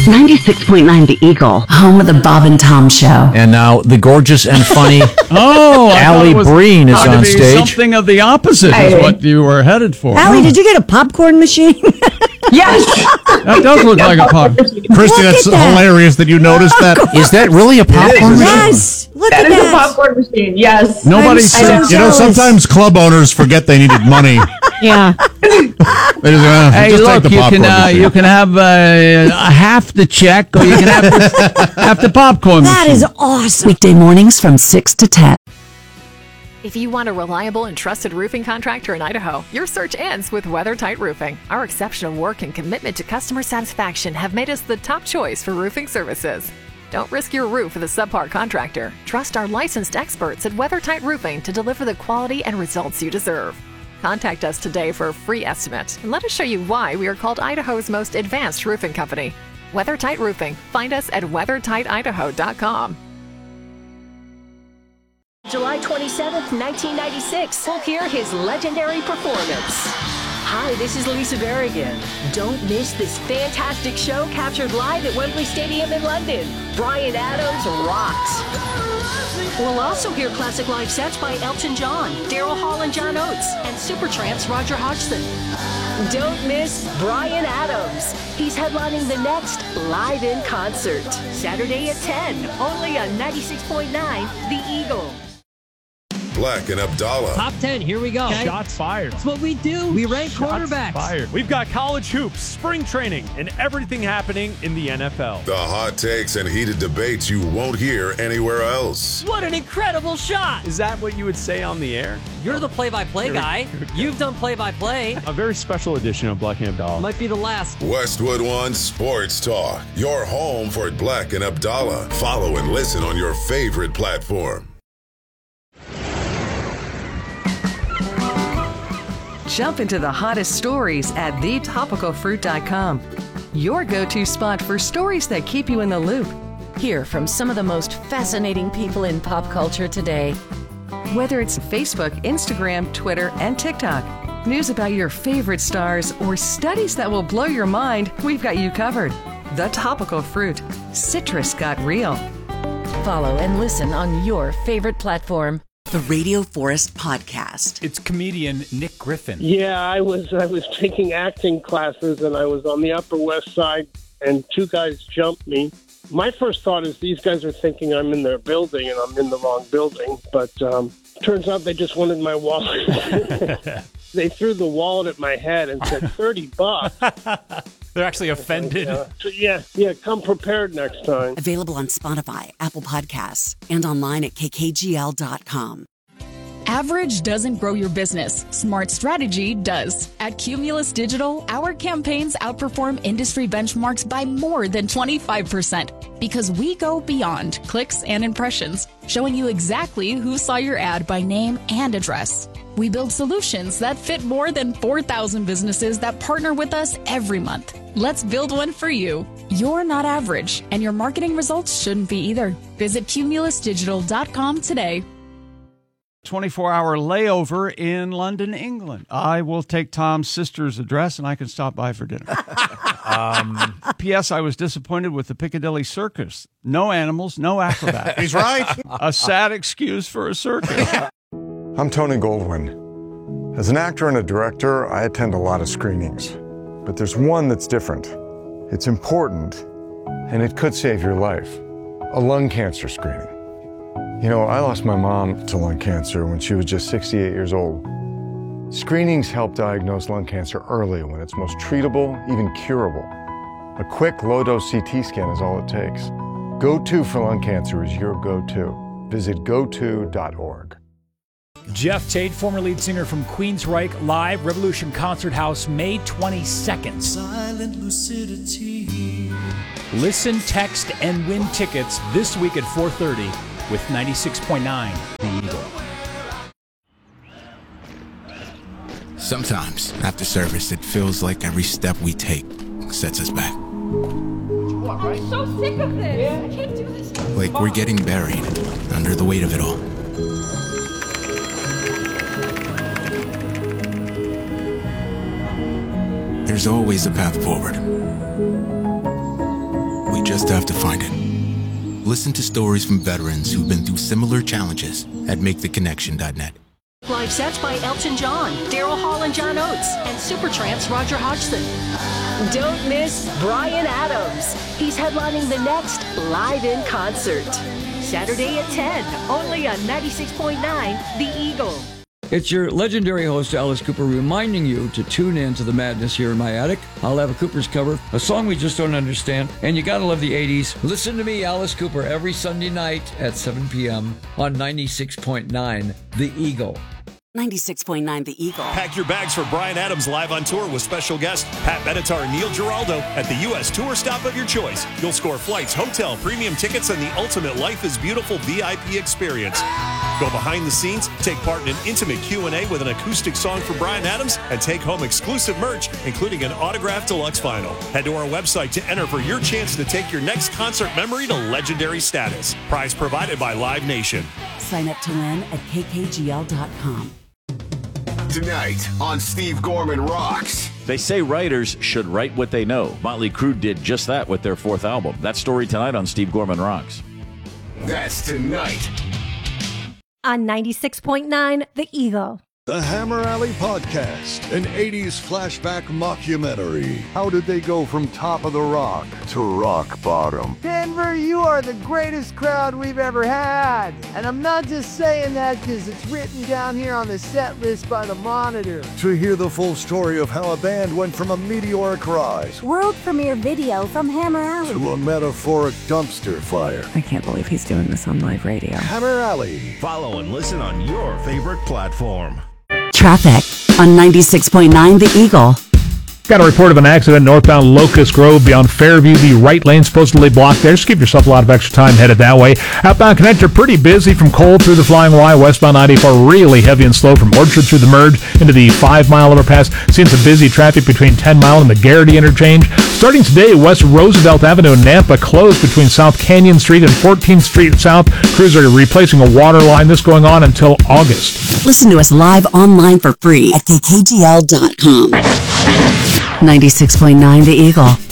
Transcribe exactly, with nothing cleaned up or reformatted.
ninety-six point nine The Eagle, home of the Bob and Tom Show. And now the gorgeous and funny oh, Allie Breen is on stage. Something of the opposite hey. is what you were headed for. Allie, oh. did you get a popcorn machine? Yes. That does look like a popcorn machine. Christy, that's that. hilarious that you noticed that. Is that really a popcorn machine? Yes. Look that at is that. a popcorn machine, yes. Nobody so You know, sometimes club owners forget they needed money. Yeah. They just, uh, hey, just look, take the you popcorn can uh, machine. you can have uh, a half the check, or you can have the, half the popcorn That machine. is awesome. Weekday mornings from six to ten. If you want a reliable and trusted roofing contractor in Idaho, your search ends with WeatherTight Roofing. Our exceptional work and commitment to customer satisfaction have made us the top choice for roofing services. Don't risk your roof with a subpar contractor. Trust our licensed experts at WeatherTight Roofing to deliver the quality and results you deserve. Contact us today for a free estimate and let us show you why we are called Idaho's most advanced roofing company. WeatherTight Roofing. Find us at weather tight idaho dot com. July twenty-seventh, nineteen ninety-six, we'll hear his legendary performance. Hi, this is Lisa Berrigan. Don't miss this fantastic show captured live at Wembley Stadium in London. Bryan Adams rocks. We'll also hear classic live sets by Elton John, Daryl Hall and John Oates, and Supertramp's Roger Hodgson. Don't miss Bryan Adams. He's headlining the next Live in Concert, Saturday at ten, only on ninety-six point nine The Eagle. Black and Abdallah. Top ten, here we go. Okay. Shots fired. That's what we do. We rank Shots quarterbacks. Fired. We've got college hoops, spring training, and everything happening in the N F L. The hot takes and heated debates you won't hear anywhere else. What an incredible shot. Is that what you would say on the air? You're the play-by-play guy. You've done play-by-play. A very special edition of Black and Abdallah. Might be the last. Westwood One Sports Talk. Your home for Black and Abdallah. Follow and listen on your favorite platform. Jump into the hottest stories at the topical fruit dot com. Your go-to spot for stories that keep you in the loop. Hear from some of the most fascinating people in pop culture today. Whether it's Facebook, Instagram, Twitter, and TikTok, news about your favorite stars, or studies that will blow your mind, we've got you covered. The Topical Fruit. Citrus got real. Follow and listen on your favorite platform. The Radio Forest Podcast. It's comedian Nick Griffin. Yeah, I was I was taking acting classes, and I was on the Upper West Side, and two guys jumped me. My first thought is these guys are thinking I'm in their building, and I'm in the wrong building. But um, turns out they just wanted my wallet. They threw the wallet at my head and said, thirty bucks. They're actually offended. Uh, so yeah, yeah, come prepared next time. Available on Spotify, Apple Podcasts, and online at k k g l dot com. Average doesn't grow your business. Smart strategy does. At Cumulus Digital, our campaigns outperform industry benchmarks by more than twenty-five percent because we go beyond clicks and impressions, showing you exactly who saw your ad by name and address. We build solutions that fit more than four thousand businesses that partner with us every month. Let's build one for you. You're not average, and your marketing results shouldn't be either. Visit cumulus digital dot com today. twenty-four hour layover in London, England. I will take Tom's sister's address, and I can stop by for dinner. um, P S. I was disappointed with the Piccadilly Circus. No animals, no acrobats. He's right. A sad excuse for a circus. I'm Tony Goldwyn. As an actor and a director, I attend a lot of screenings. But there's one that's different. It's important, and it could save your life. A lung cancer screening. You know, I lost my mom to lung cancer when she was just sixty-eight years old. Screenings help diagnose lung cancer early when it's most treatable, even curable. A quick, low-dose C T scan is all it takes. Go-To for lung cancer is your go-to. Visit go to dot org. Jeff Tate, former lead singer from Queensryche, live, Revolution Concert House, May twenty-second. Silent lucidity. Listen, text, and win tickets this week at four thirty with ninety-six point nine The Eagle. Sometimes, after service, it feels like every step we take sets us back. I'm so sick of this. Yeah. I can't do this. Like we're getting buried under the weight of it all. There's always a path forward. just have to find it. Listen to stories from veterans who've been through similar challenges at make the connection dot net. Live sets by Elton John, Daryl Hall and John Oates, and Supertramp's Roger Hodgson. Don't miss Bryan Adams. He's headlining the next Live in Concert. Saturday at ten, only on ninety-six point nine The Eagle. It's your legendary host, Alice Cooper, reminding you to tune in to the madness here in my attic. I'll have a Cooper's cover, a song we just don't understand, and you gotta love the eighties. Listen to me, Alice Cooper, every Sunday night at seven p.m. on ninety-six point nine The Eagle. ninety-six point nine The Eagle. Pack your bags for Bryan Adams live on tour with special guest Pat Benatar and Neil Giraldo at the U S tour stop of your choice. You'll score flights, hotel, premium tickets, and the ultimate Life is Beautiful V I P experience. Go behind the scenes, take part in an intimate Q and A with an acoustic song for Bryan Adams, and take home exclusive merch, including an autographed deluxe vinyl. Head to our website to enter for your chance to take your next concert memory to legendary status. Prize provided by Live Nation. Sign up to win at K K G L dot com. Tonight on Steve Gorman Rocks. They say writers should write what they know. Motley Crue did just that with their fourth album. That story tonight on Steve Gorman Rocks. That's tonight. On ninety-six point nine The Eagle. The Hammer Alley Podcast, an eighties flashback mockumentary. How did they go from top of the rock to rock bottom? Denver, you are the greatest crowd we've ever had. And I'm not just saying that because it's written down here on the set list by the Monitor. To hear the full story of how a band went from a meteoric rise World premiere video from Hammer Alley to a metaphoric dumpster fire. I can't believe he's doing this on live radio. Hammer Alley. Follow and listen on your favorite platform. Traffic on ninety-six point nine The Eagle. Got a report of an accident northbound Locust Grove beyond Fairview. The right lane supposedly blocked there. Just give yourself a lot of extra time headed that way. Outbound connector pretty busy from Cole through the Flying Y. Westbound ninety-four really heavy and slow from Orchard through the merge into the five mile overpass. Seeing some busy traffic between ten mile and the Garrity interchange. Starting today, West Roosevelt Avenue in Nampa closed between South Canyon Street and fourteenth Street South. Crews are replacing a water line. This going on until August. Listen to us live online for free at K K G L dot com. ninety-six point nine The Eagle.